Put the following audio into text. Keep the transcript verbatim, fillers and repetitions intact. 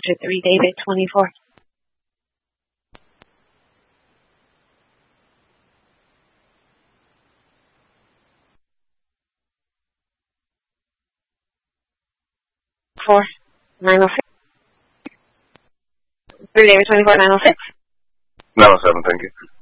to three David twenty-four. Four nine oh six. three David twenty-four nine oh six. nine oh seven, thank you.